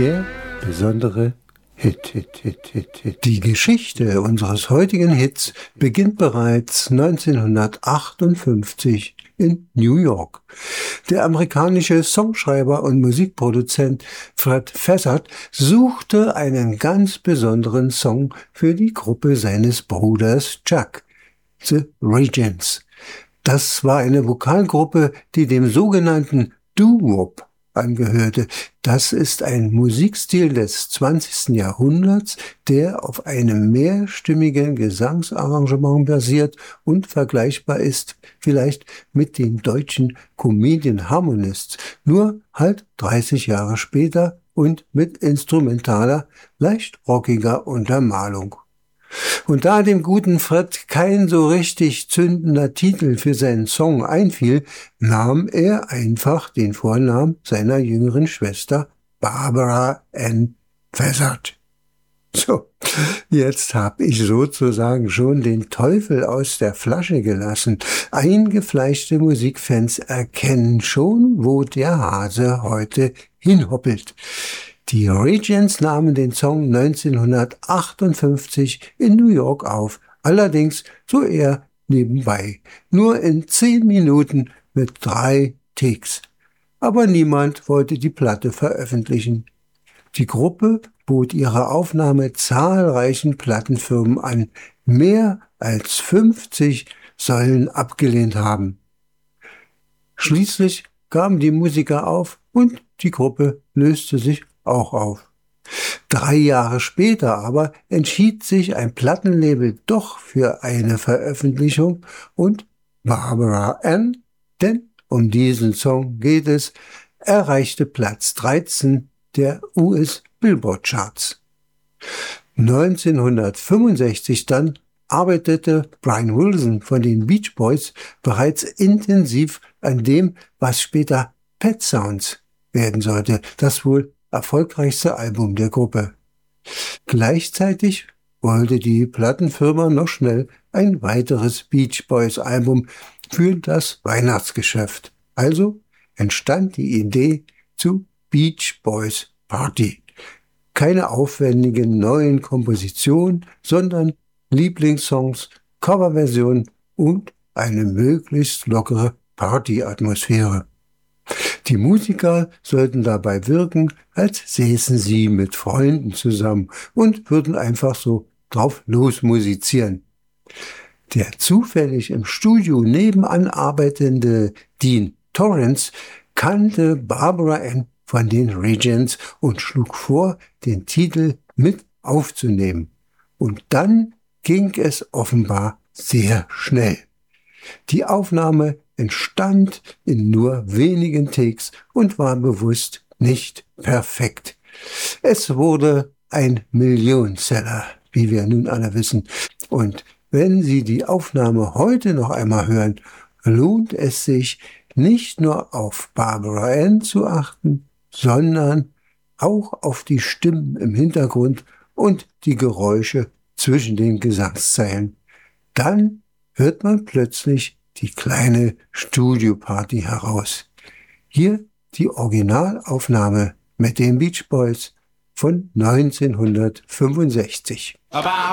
Der besondere Hit. Die Geschichte unseres heutigen Hits beginnt bereits 1958 in New York. Der amerikanische Songschreiber und Musikproduzent Fred Fessard suchte einen ganz besonderen Song für die Gruppe seines Bruders Chuck, The Regents. Das war eine Vokalgruppe, die dem sogenannten Doo-Wop angehörte. Das ist ein Musikstil des 20. Jahrhunderts, der auf einem mehrstimmigen Gesangsarrangement basiert und vergleichbar ist vielleicht mit den deutschen Comedian Harmonists, nur halt 30 Jahre später und mit instrumentaler, leicht rockiger Untermalung. Und da dem guten Fred kein so richtig zündender Titel für seinen Song einfiel, nahm er einfach den Vornamen seiner jüngeren Schwester Barbara Ann Fessard. So, jetzt habe ich sozusagen schon den Teufel aus der Flasche gelassen. Eingefleischte Musikfans erkennen schon, wo der Hase heute hinhoppelt. Die Regents nahmen den Song 1958 in New York auf, allerdings so eher nebenbei, nur in 10 Minuten mit 3 Takes. Aber niemand wollte die Platte veröffentlichen. Die Gruppe bot ihre Aufnahme zahlreichen Plattenfirmen an, mehr als 50 sollen abgelehnt haben. Schließlich gaben die Musiker auf und die Gruppe löste sich auch auf. 3 Jahre später aber entschied sich ein Plattenlabel doch für eine Veröffentlichung und Barbara Ann, denn um diesen Song geht es, erreichte Platz 13 der US-Billboard-Charts. 1965 dann arbeitete Brian Wilson von den Beach Boys bereits intensiv an dem, was später Pet Sounds werden sollte, das wohl erfolgreichste Album der Gruppe. Gleichzeitig wollte die Plattenfirma noch schnell ein weiteres Beach Boys Album für das Weihnachtsgeschäft. Also entstand die Idee zu Beach Boys Party. Keine aufwendigen neuen Kompositionen, sondern Lieblingssongs, Coverversionen und eine möglichst lockere Partyatmosphäre. Die Musiker sollten dabei wirken, als säßen sie mit Freunden zusammen und würden einfach so drauf losmusizieren. Der zufällig im Studio nebenan arbeitende Dean Torrance kannte Barbara Ann von den Regents und schlug vor, den Titel mit aufzunehmen. Und dann ging es offenbar sehr schnell. Die Aufnahme entstand in nur wenigen Takes und war bewusst nicht perfekt. Es wurde ein Millionenseller, wie wir nun alle wissen. Und wenn Sie die Aufnahme heute noch einmal hören, lohnt es sich, nicht nur auf Barbara Ann zu achten, sondern auch auf die Stimmen im Hintergrund und die Geräusche zwischen den Gesangszeilen. Dann hört man plötzlich die kleine Studioparty heraus. Hier die Originalaufnahme mit den Beach Boys von 1965.